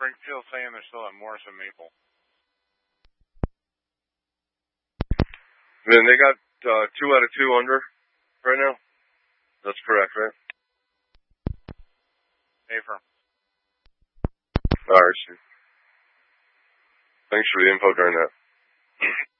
Springfield saying they're still at Morrison Maple. Then they got 2 out of 2 under right now. That's correct, right? Affirm. All right, Steve. Thanks for the info during that.